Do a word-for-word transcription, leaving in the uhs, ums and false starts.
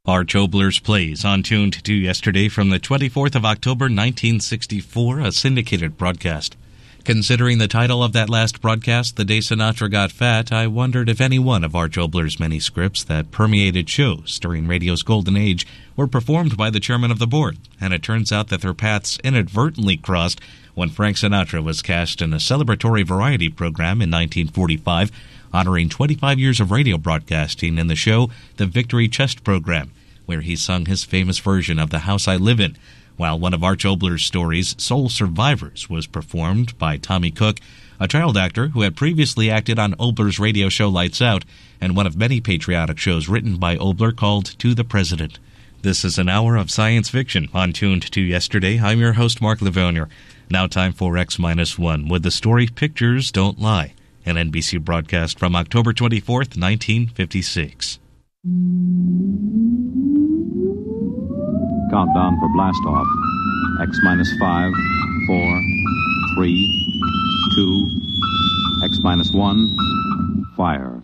Arch Oboler's Plays on Tuned to Yesterday from the twenty-fourth of October, nineteen sixty-four, a syndicated broadcast. Considering the title of that last broadcast, The Day Sinatra Got Fat, I wondered if any one of Arch Oboler's many scripts that permeated shows during radio's golden age were performed by the chairman of the board, and it turns out that their paths inadvertently crossed when Frank Sinatra was cast in a celebratory variety program in nineteen forty-five, honoring twenty-five years of radio broadcasting in the show The Victory Chest Program, where he sung his famous version of The House I Live In, while one of Arch Oboler's stories, Soul Survivors, was performed by Tommy Cook, a child actor who had previously acted on Oboler's radio show Lights Out, and one of many patriotic shows written by Oboler called To the President. This is an hour of science fiction on Tuned to Yesterday. I'm your host, Mark Livonier. Now time for X minus one with the story Pictures Don't Lie, an N B C broadcast from October twenty-fourth, nineteen fifty-six. Countdown for blast off. X minus five, four, three, two, X minus one, fire.